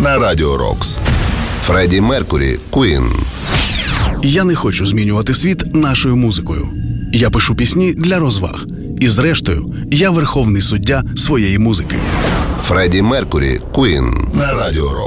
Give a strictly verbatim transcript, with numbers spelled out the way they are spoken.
на Радіо Рокс. Фредді Меркурі, Queen. Я не хочу змінювати світ нашою музикою. Я пишу пісні для розваг. І зрештою, я верховний суддя своєї музики. Фредді Меркурі, Queen на Радіо Рокс.